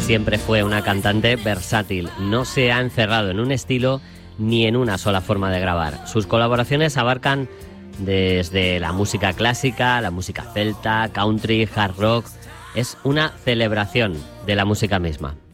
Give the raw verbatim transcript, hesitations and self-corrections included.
Siempre fue una cantante versátil, no se ha encerrado en un estilo ni en una sola forma de grabar. Sus colaboraciones abarcan desde la música clásica, la música celta, country, hard rock. Es una celebración de la música misma.